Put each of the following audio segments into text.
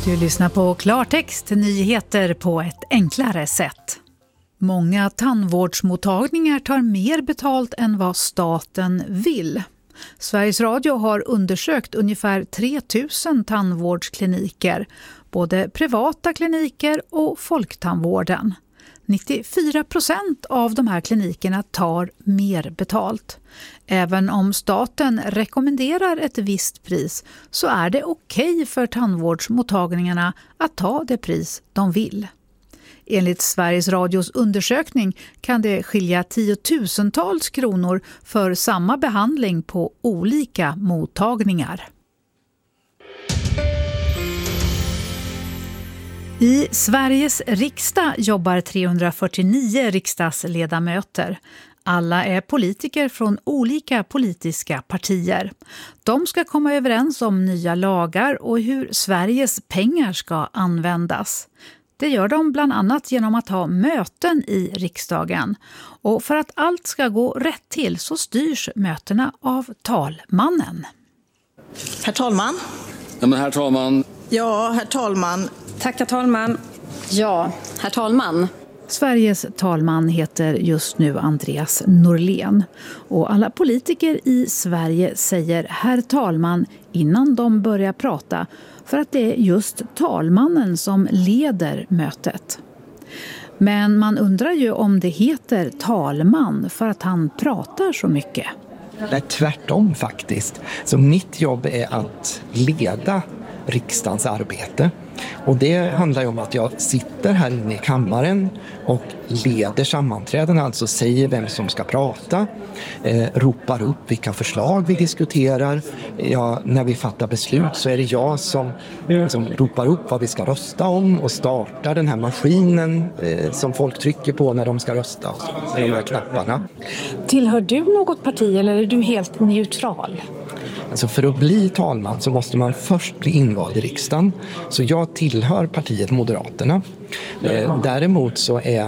Du lyssnar på Klartext, nyheter på ett enklare sätt. Många tandvårdsmottagningar tar mer betalt än vad staten vill. Sveriges Radio har undersökt ungefär 3000 tandvårdskliniker, både privata kliniker och folktandvården. 94% av de här klinikerna tar mer betalt. Även om staten rekommenderar ett visst pris så är det okej för tandvårdsmottagningarna att ta det pris de vill. Enligt Sveriges Radios undersökning kan det skilja tiotusentals kronor för samma behandling på olika mottagningar. I Sveriges riksdag jobbar 349 riksdagsledamöter. Alla är politiker från olika politiska partier. De ska komma överens om nya lagar och hur Sveriges pengar ska användas. Det gör de bland annat genom att ha möten i riksdagen. Och för att allt ska gå rätt till så styrs mötena av talmannen. Herr talman. Ja, men herr talman. Ja, herr talman. Tack, herr talman. Ja, herr talman. Sveriges talman heter just nu Andreas Norlén. Och alla politiker i Sverige säger herr talman innan de börjar prata, för att det är just talmannen som leder mötet. Men man undrar ju om det heter talman för att han pratar så mycket. Det är tvärtom faktiskt. Så mitt jobb är att leda riksdagens arbete. Och det handlar ju om att jag sitter här inne i kammaren och leder sammanträden, alltså säger vem som ska prata, ropar upp vilka förslag vi diskuterar. När vi fattar beslut så är det jag som ropar upp vad vi ska rösta om och startar den här maskinen som folk trycker på när de ska rösta, med de här knapparna. Tillhör du något parti eller är du helt neutral? Alltså för att bli talman så måste man först bli invald i riksdagen. Så jag tillhör partiet Moderaterna. Däremot så är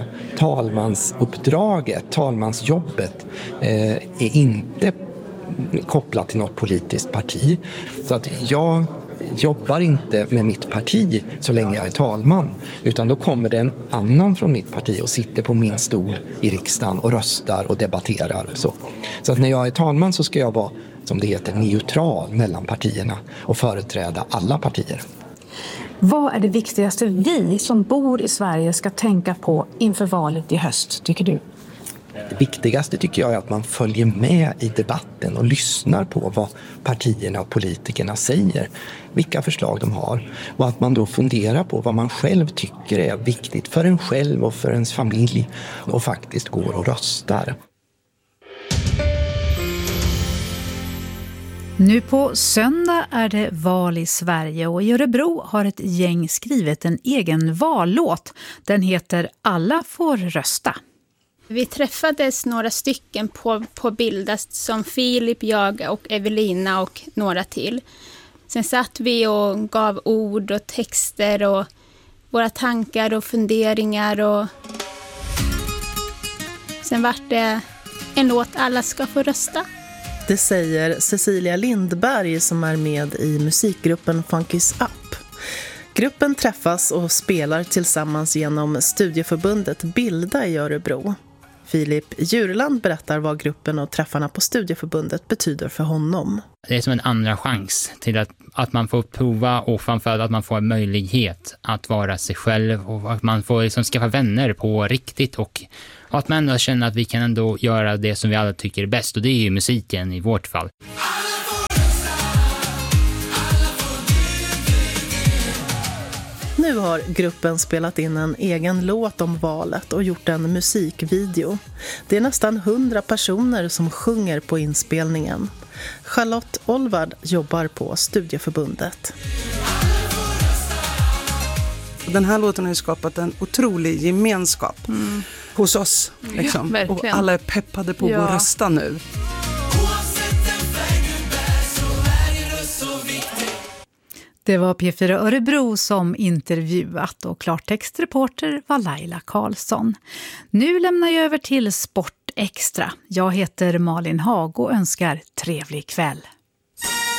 talmansuppdraget, talmansjobbet är inte kopplat till något politiskt parti. Så att jag jobbar inte med mitt parti så länge jag är talman, utan då kommer det en annan från mitt parti och sitter på min stol i riksdagen och röstar och debatterar. Så att när jag är talman så ska jag vara, som det heter, neutral mellan partierna och företräda alla partier. Vad är det viktigaste vi som bor i Sverige ska tänka på inför valet i höst, tycker du? Det viktigaste tycker jag är att man följer med i debatten och lyssnar på vad partierna och politikerna säger, vilka förslag de har, och att man då funderar på vad man själv tycker är viktigt för en själv och för ens familj och faktiskt går och röstar. Nu på söndag är det val i Sverige och i Örebro har ett gäng skrivit en egen vallåt. Den heter Alla får rösta. Vi träffades några stycken på Bildas, som Filip, jag och Evelina och några till. Sen satt vi och gav ord och texter och våra tankar och funderingar. Och sen vart det en låt Alla ska få rösta. Det säger Cecilia Lindberg som är med i musikgruppen Funkis Up. Gruppen träffas och spelar tillsammans genom studieförbundet Bilda i Örebro. Filip Djurland berättar vad gruppen och träffarna på studieförbundet betyder för honom. Det är som en andra chans till att man får prova, och framförallt att man får en möjlighet att vara sig själv och att man får liksom skaffa vänner på riktigt, och att man ändå känner att vi kan ändå göra det som vi alla tycker är bäst, och det är ju musiken i vårt fall. Nu har gruppen spelat in en egen låt om valet och gjort en musikvideo. Det är nästan 100 personer som sjunger på inspelningen. Charlotte Olvard jobbar på studieförbundet. Den här låten har ju skapat en otrolig gemenskap hos oss. Liksom. Ja, och alla är peppade på att rösta nu. Det var P4 Örebro som intervjuat, och klartextreporter var Laila Karlsson. Nu lämnar jag över till Sport Extra. Jag heter Malin Hag och önskar trevlig kväll.